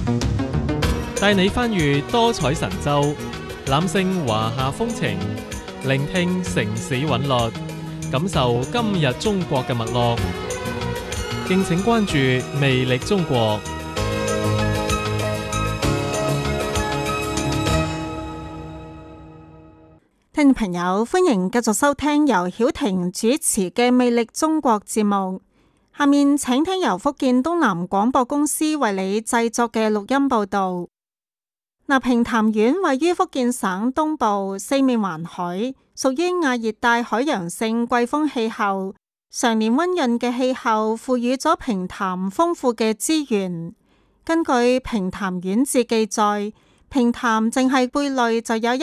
帶你翻閱多彩神州，攬勝華夏風情，聆聽城市韻律，感受今日中國嘅脈絡。敬請關注魅力中國。 聽眾朋友，歡迎繼續收聽由曉婷主持嘅魅力中國節目。下面請聽由福建東南廣播公司為你製作嘅錄音報道。平潭縣位於福建省東部，四面環海，屬於亞熱帶海洋性季風氣候。常年溫潤嘅氣候賦予咗平潭豐富嘅資源。根據平潭縣志記載，平潭淨係貝類就有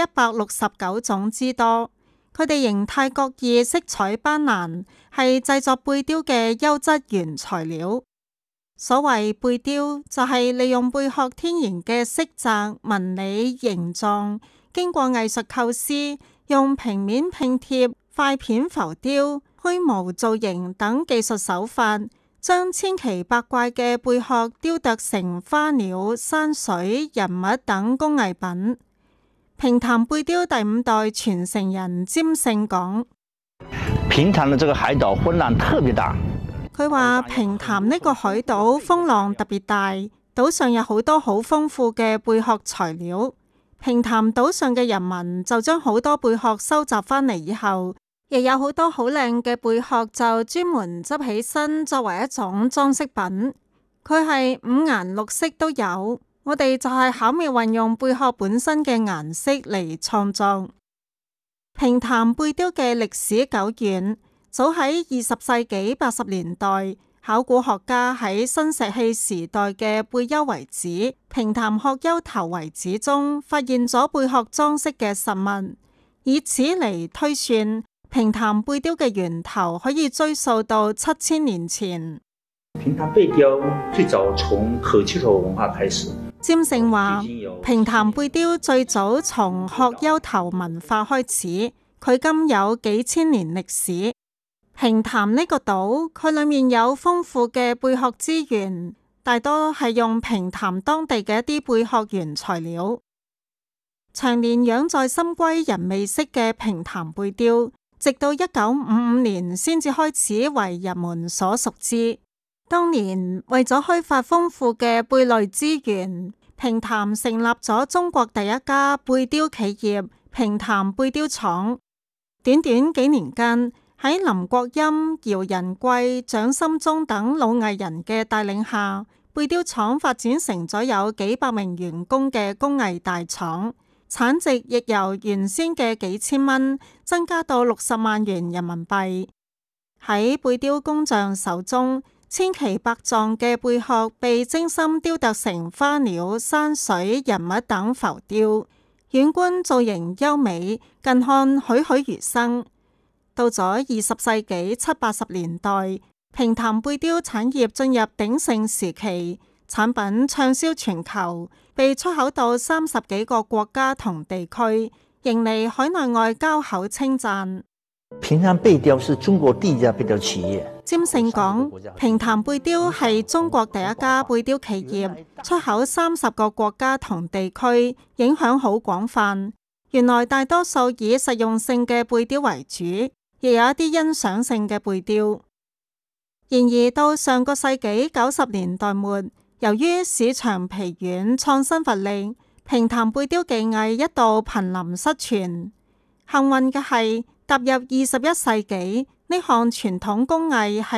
169種之多。佢哋形態各異，色彩斑斕，係製作貝雕嘅優質原材料。所謂貝雕，就係利用貝殼天然嘅色澤、紋理、形狀，經過藝術構思，用平面拼貼、塊片浮雕、虛無造型等技術手法，將千奇百怪嘅貝殼雕琢成花鳥、山水、人物等工藝品。平潭貝雕第5代傳承人詹勝講： 平潭的這個海島風浪特別大。 佢話平潭呢個海島風浪特別大，島上有好多好豐富嘅貝殼材料。平潭島上嘅人民就將好多貝殼收集返嚟以後，亦有好多好靚嘅貝殼就專門執起身作為一種裝飾品。佢係5顏6色都有，我哋就係巧妙運用貝殼本身嘅顏色嚟創作。平潭貝雕嘅歷史久遠。早喺20世紀80年代，考古學家喺新石器時代嘅貝丘遺址、平潭鶴丘頭遺址中發現咗貝殼裝飾嘅實物，以此嚟推算平潭貝雕嘅源頭可以追溯到7000年前。 平潭貝雕最早從鶴丘頭文化開始。 詹勝話：平潭貝雕最早從鶴丘頭文化開始，佢今有幾千年歷史。平潭呢個島，佢裏面有豐富嘅貝殼資源，大多係用平潭當地嘅一啲貝殼原材料。長年養在深閨人未識嘅平潭貝雕，直到1955年先至開始為人們所熟知。當年為咗開發豐富嘅貝類資源，平潭成立咗中國第一家貝雕企業平潭貝雕廠。短短幾年間，喺林國欽、姚仁貴、蔣心忠等老藝人嘅帶領下，貝雕廠發展成咗有幾百名員工嘅工藝大廠，產值亦由原先嘅幾千蚊增加到60萬元人民幣。喺貝雕工匠手中，千奇百狀嘅貝殼被精心雕琢成花鳥、山水、人物等浮雕，遠觀造型優美，近看栩栩如生。到咗20世紀70、80年代，平潭貝雕產業進入鼎盛時期，產品暢銷全球，被出口到30幾個國家同地區，迎嚟海內外交口稱讚。 平潭貝雕是中國第一家貝雕企業。 詹勝講，平潭貝雕係中國第一家貝雕企業，出口30個國家同地區，影響好廣泛。原來大多數以實用性嘅貝雕為主，亦有一啲欣賞性嘅貝雕。然而到上個世紀90年代末，由於市場疲軟、創新乏力，平潭貝雕技藝一度瀕臨失傳。幸運嘅係，踏入21世紀，呢項傳統工藝喺